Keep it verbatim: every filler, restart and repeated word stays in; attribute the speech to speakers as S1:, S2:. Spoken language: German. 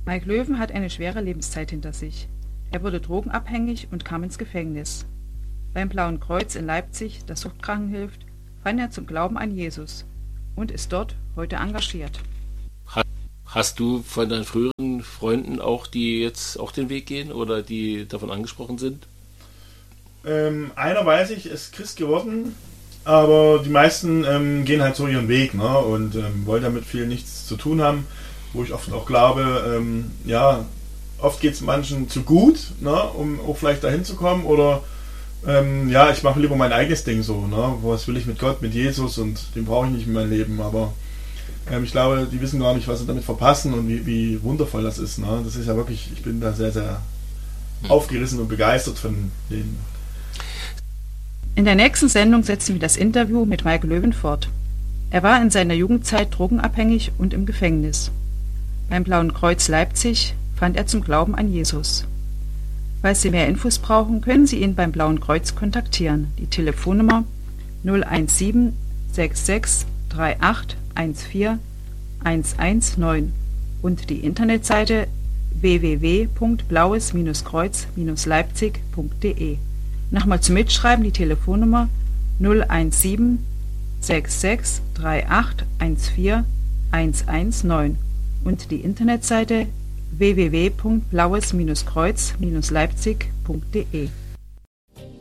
S1: Mike Löwen hat eine schwere Lebenszeit hinter sich. Er wurde drogenabhängig und kam ins Gefängnis. Beim Blauen Kreuz in Leipzig, das Suchtkranken hilft, fand er zum Glauben an Jesus und ist dort heute engagiert.
S2: Hast du von deinen früheren Freunden auch, die jetzt auch den Weg gehen oder die davon angesprochen sind?
S3: Ähm, einer weiß ich, ist Christ geworden, aber die meisten ähm, gehen halt so ihren Weg, ne, und ähm, wollen damit viel nichts zu tun haben, wo ich oft auch glaube, ähm, ja, oft geht es manchen zu gut, ne, um auch vielleicht dahin zu kommen, oder ähm, ja, ich mache lieber mein eigenes Ding so, ne, was will ich mit Gott, mit Jesus, und den brauche ich nicht in meinem Leben, aber ähm, ich glaube, die wissen gar nicht, was sie damit verpassen und wie, wie wundervoll das ist, ne, das ist ja wirklich, ich bin da sehr, sehr hm. aufgerissen und begeistert von denen.
S1: In der nächsten Sendung setzen wir das Interview mit Mike Löwen fort. Er war in seiner Jugendzeit drogenabhängig und im Gefängnis. Beim Blauen Kreuz Leipzig fand er zum Glauben an Jesus. Falls Sie mehr Infos brauchen, können Sie ihn beim Blauen Kreuz kontaktieren. Die Telefonnummer null eins sieben sechs sechs drei acht eins vier eins eins neun und die Internetseite w w w punkt blaues Kreuz Leipzig punkt de. Nochmal zum Mitschreiben die Telefonnummer null eins sieben sechs sechs drei acht eins vier eins eins neun und die Internetseite w w w punkt blaues Kreuz Leipzig punkt de.